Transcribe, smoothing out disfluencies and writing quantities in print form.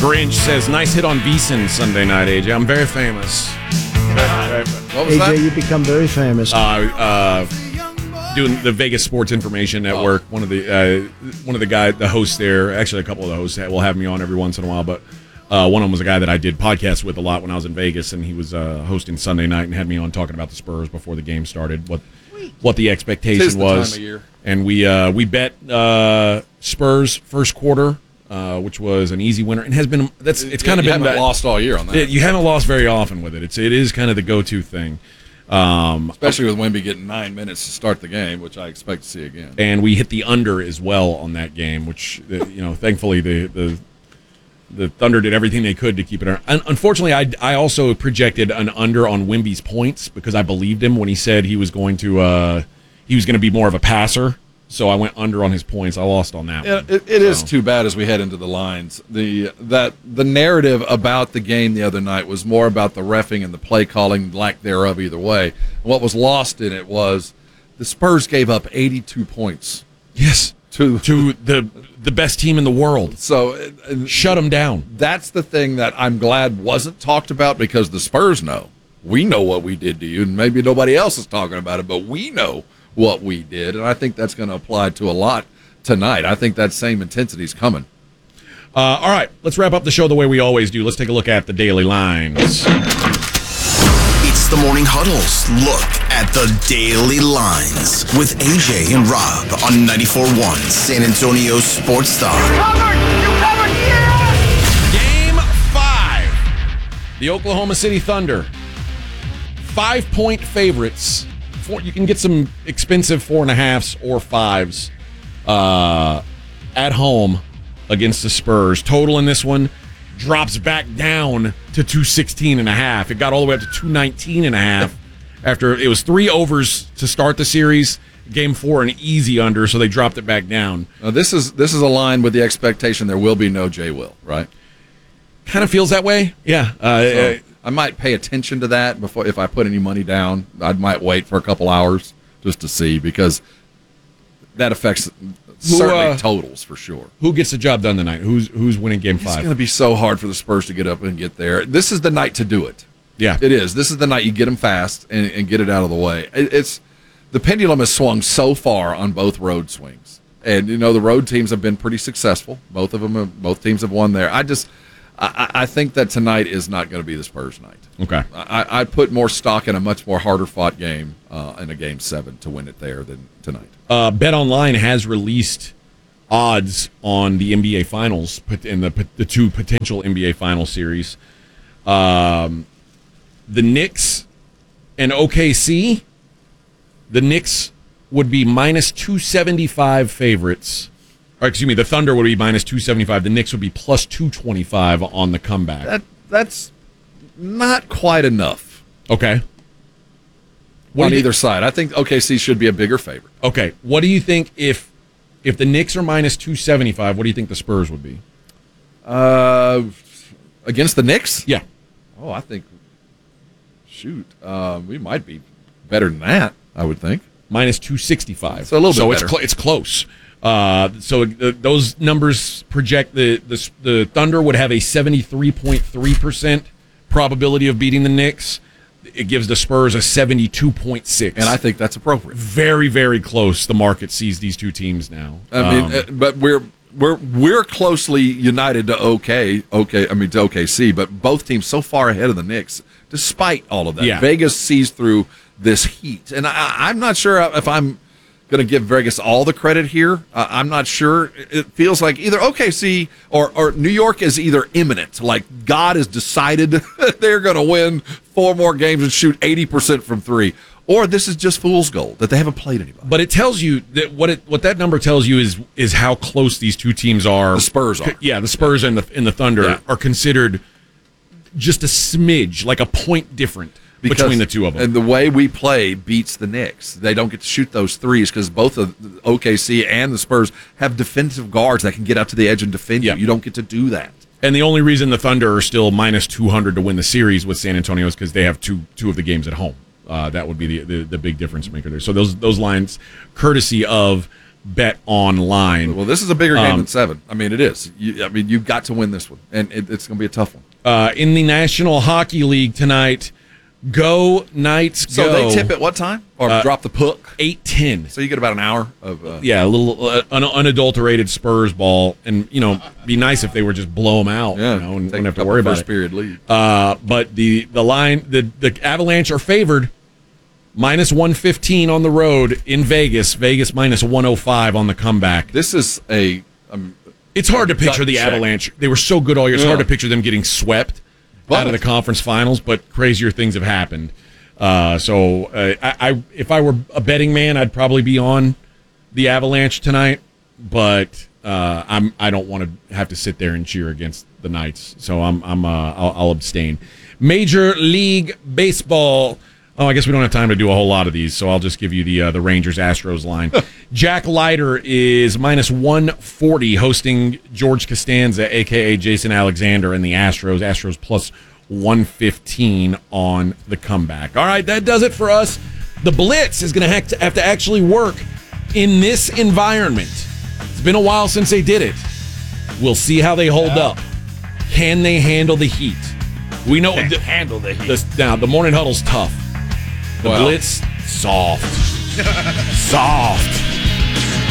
Grinch says, nice hit on Beeson Sunday night, AJ. I'm very famous. What was AJ, that? you become very famous. Doing the Vegas Sports Information Network. One of the hosts there, actually a couple of the hosts will have me on every once in a while, but one of them was a guy that I did podcasts with a lot when I was in Vegas, and he was hosting Sunday night and had me on talking about the Spurs before the game started, what the expectation was. Time of year. And we bet Spurs first quarter, which was an easy winner, and has been it's kind of been haven't lost all year on that. You haven't lost very often with it. It is kind of the go-to thing. Especially with Wemby getting 9 minutes to start the game, which I expect to see again. And we hit the under as well on that game, which thankfully the Thunder did everything they could to keep it. Unfortunately, I also projected an under on Wemby's points because I believed him when he said he was going to be more of a passer. So I went under on his points. I lost on that one. It is too bad as we head into the lines. The narrative about the game the other night was more about the reffing and the play calling, lack thereof either way. And what was lost in it was the Spurs gave up 82 points. Yes, to the best team in the world. So shut them down. That's the thing that I'm glad wasn't talked about because the Spurs know. We know what we did to you, and maybe nobody else is talking about it, but we know what we did, and I think that's going to apply to a lot tonight. I think that same intensity is coming. All right, let's wrap up the show the way we always do. Let's take a look at the daily lines. It's the Morning Huddle's look at the daily lines with AJ and Rob on 94.1 San Antonio Sports Star. You covered, yeah! Game 5. The Oklahoma City Thunder. 5-point favorites. You can get some expensive 4.5s or 5s at home against the Spurs. Total in this one drops back down to 216.5. It got all the way up to 219.5 after it was 3 overs to start the series. Game 4 an easy under, so they dropped it back down. Now this is a with the expectation there will be no Jay Will, right? Kind of feels that way, yeah. So I might pay attention to that before if I put any money down. I might wait for a couple hours just to see because that affects certainly totals for sure. Who gets the job done tonight? Who's winning Game 5? It's going to be so hard for the Spurs to get up and get there. This is the night to do it. Yeah, it is. This is the night you get them fast and get it out of the way. It's the pendulum has swung so far on both road swings, and the road teams have been pretty successful. Both teams have won there. I think that tonight is not going to be the Spurs' night. Okay. I put more stock in a much more harder-fought game in a Game 7 to win it there than tonight. BetOnline has released odds on the NBA Finals and the 2 potential NBA Finals series. The Knicks and OKC, the Knicks would be minus 275 favorites. Or excuse me, the Thunder would be minus 275. The Knicks would be plus 225 on the comeback. That's not quite enough. Okay. On either side. I think OKC should be a bigger favorite. Okay. What do you think if the Knicks are minus 275, what do you think the Spurs would be? Against the Knicks? Yeah. Oh, I think, we might be better than that, I would think. Minus 265. So a little bit better. So it's close. Those numbers project the Thunder would have a 73.3% probability of beating the Knicks. It gives the Spurs a 72.6%. And I think that's appropriate. Very, very close. The market sees these two teams now. But we're closely united to OKC, but both teams so far ahead of the Knicks, despite all of that. Yeah. Vegas sees through this heat. And I'm not sure if I'm going to give Vegas all the credit here. I'm not sure. It feels like either OKC or New York is either imminent, like God has decided they're going to win 4 more games and shoot 80% from 3, or this is just fool's gold that they haven't played anybody. But it tells you that what that number tells you is how close these two teams are. The Spurs are. Yeah, the Spurs and the Thunder are considered just a smidge, like a point different. Between the two of them. And the way we play beats the Knicks. They don't get to shoot those threes because both of OKC and the Spurs have defensive guards that can get out to the edge and defend you. You don't get to do that. And the only reason the Thunder are still minus 200 to win the series with San Antonio is because they have two of the games at home. That would be the big difference maker there. So those lines, courtesy of Bet Online. Well, this is a bigger game than 7. I mean, it is. You've got to win this one, and it's going to be a tough one. In the National Hockey League tonight, go Knights go. So they tip at what time? Or drop the puck? 8:10. So you get about an hour of... a little unadulterated Spurs ball. And, be nice if they were just blow them out, and wouldn't have to worry about it. First period lead. But the line, the Avalanche are favored. Minus 115 on the road in Vegas. Vegas minus 105 on the comeback. This is it's hard to picture the Avalanche. They were so good all year. It's hard to picture them getting swept out of the conference finals, but crazier things have happened. So if I were a betting man, I'd probably be on the Avalanche tonight, but I don't want to have to sit there and cheer against the Knights. So I'll abstain. Major League Baseball. Oh, I guess we don't have time to do a whole lot of these, so I'll just give you the Rangers-Astros line. Jack Leiter is minus 140 hosting George Costanza, a.k.a. Jason Alexander, and the Astros. Astros plus 115 on the comeback. All right, that does it for us. The Blitz is going to have to actually work in this environment. It's been a while since they did it. We'll see how they hold up. Can they handle the heat? We know handle the heat. Now, the morning huddle's tough. The Blitz, soft. Soft.